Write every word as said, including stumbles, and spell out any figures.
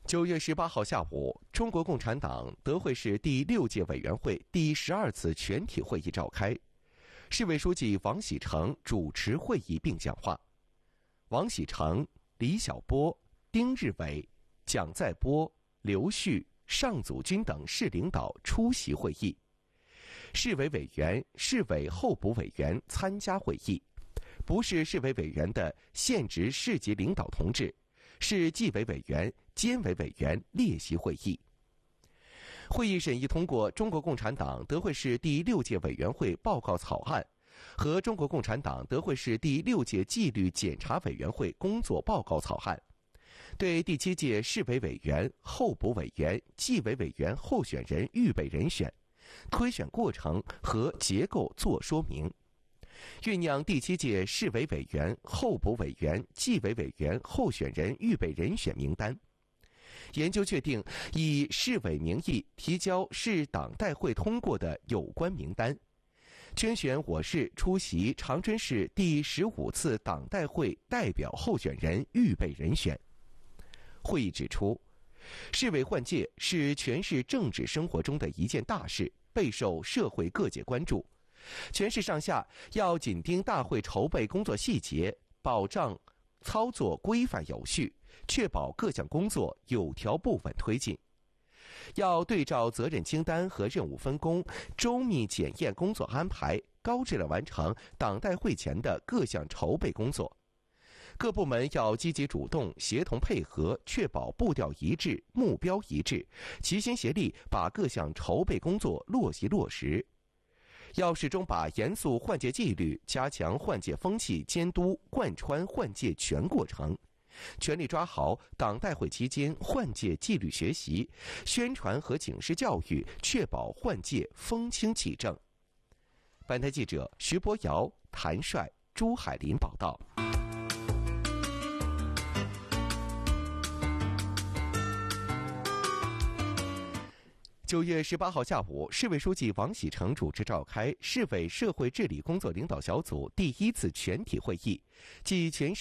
九月十八号下午，中国共产党德惠市第六届委员会第十二次全体会议召开，市委书记王喜成主持会议并讲话。王喜成、李小波、丁日伟、蒋在波、刘旭、尚祖军等市领导出席会议，市委委员、市委候补委员参加会议，不是市委委员的现职市级领导同志是纪委委员、监委委员列席会议。会议审议通过中国共产党德惠市第六届委员会报告草案和中国共产党德惠市第六届纪律检查委员会工作报告草案，对第七届市委委员、候补委员、纪委委员候选人预备人选、推选过程和结构作说明。酝酿第七届市委委员、候补委员、纪委委员候选人预备人选名单，研究确定以市委名义提交市党代会通过的有关名单，圈选我市出席长春市第十五次党代会代表候选人预备人选。会议指出，市委换届是全市政治生活中的一件大事，备受社会各界关注。全市上下要紧盯大会筹备工作细节，保障操作规范有序，确保各项工作有条不紊推进。要对照责任清单和任务分工，周密检验工作安排，高质量完成党代会前的各项筹备工作。各部门要积极主动、协同配合，确保步调一致、目标一致，齐心协力把各项筹备工作落细落实。要始终把严肃换届纪律、加强换届风气监督贯穿换届全过程，全力抓好党代会期间换届纪律学习、宣传和警示教育，确保换届风清气正。本台记者徐博尧、谭帅、朱海林报道。九月十八号下午，市委书记王喜成主持召开市委社会治理工作领导小组第一次全体会议，即全